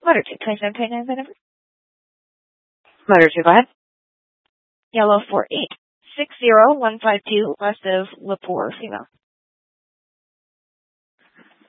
Motor 2, 27, 29, the number. Motor 2, go ahead. Yellow 4860152, west of Lepore, female.